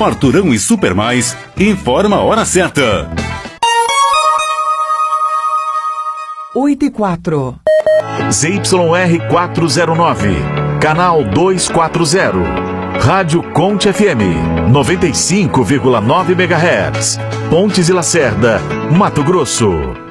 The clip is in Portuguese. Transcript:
Farturão e Super Mais informa a hora certa. 8h04. ZYR 409, canal 240. Rádio Conte FM, 95,9 MHz. Pontes e Lacerda, Mato Grosso.